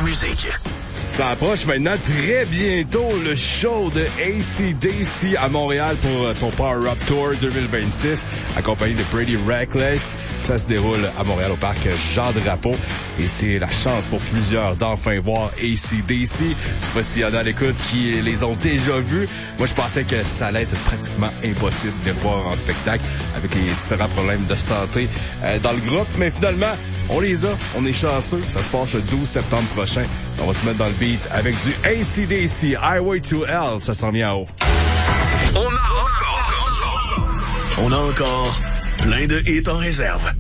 musique. Ça approche maintenant très bientôt le show de AC/DC à Montréal pour son Power Up Tour 2026, accompagné de Pretty Reckless. Ça se déroule à Montréal au parc Jean-Drapeau et c'est la chance pour plusieurs d'enfin voir AC/DC. Je sais pas s'il y en a à l'écoute qui les ont déjà vus. Moi, je pensais que ça allait être pratiquement impossible de les voir en spectacle avec les différents problèmes de santé dans le groupe, mais finalement, on les a, on est chanceux. Ça se passe le 12 septembre prochain. On va se mettre dans le beat avec du AC/DC, Highway to Hell. Ça s'en vient en haut. On a encore plein de hits en réserve.